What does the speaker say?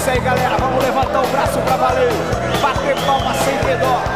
isso aí, galera. Vamos levantar o braço pra valer. Bater palma sem redor.